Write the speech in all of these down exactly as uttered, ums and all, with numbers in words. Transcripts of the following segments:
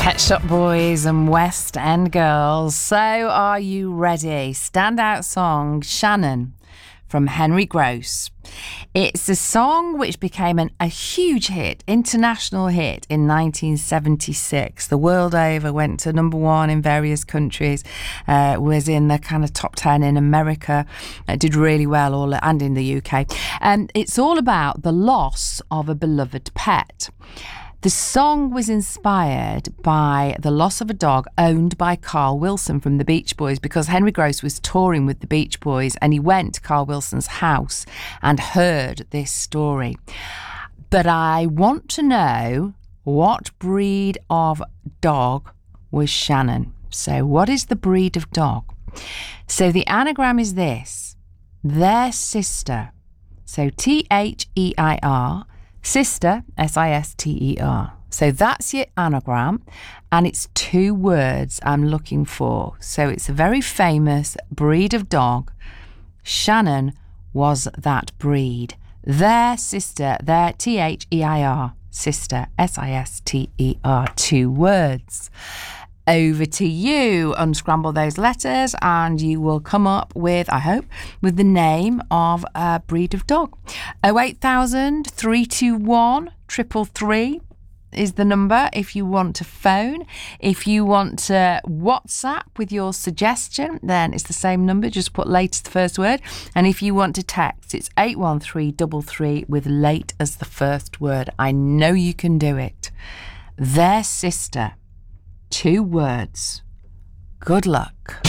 Pet Shop Boys and West End Girls. So are you ready? Standout song, Shannon, from Henry Gross. It's a song which became an, a huge hit, international hit in nineteen seventy-six. The world over, went to number one in various countries, uh, was in the kind of top ten in America, uh, did really well, all and in the U K. And it's all about the loss of a beloved pet. The song was inspired by the loss of a dog owned by Carl Wilson from the Beach Boys, because Henry Gross was touring with the Beach Boys and he went to Carl Wilson's house and heard this story. But I want to know, what breed of dog was Shannon? So what is the breed of dog? So the anagram is this: their sister. So T H E I R, sister, S I S T E R. So that's your anagram, and it's two words I'm looking for. So it's a very famous breed of dog. Shannon was that breed. Their sister, their T H E I R, sister, S I S T E R, two words. Over to you. Unscramble those letters and you will come up with, I hope, with the name of a breed of dog. oh eight thousand, three two one, three three three is the number if you want to phone. If you want to WhatsApp with your suggestion, then it's the same number, just put late as the first word. And if you want to text, it's eight one three three three with late as the first word. I know you can do it. Their sister. Two words. Good luck.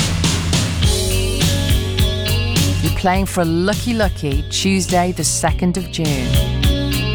You're playing for a lucky lucky Tuesday the second of June.